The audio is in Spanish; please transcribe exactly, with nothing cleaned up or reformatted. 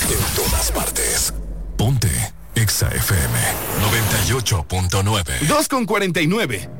En todas partes. Ponte Exa F M noventa y ocho punto nueve. dos con cuarenta y nueve.